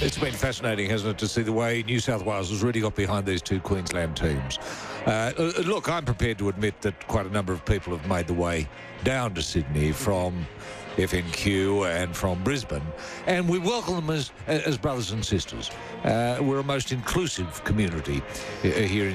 It's been fascinating, hasn't it, to see the way New South Wales has really got behind these two Queensland teams. Look, I'm prepared to admit that quite a number of people have made the way down to Sydney from FNQ and from Brisbane, and we welcome them as brothers and sisters. We're a most inclusive community here in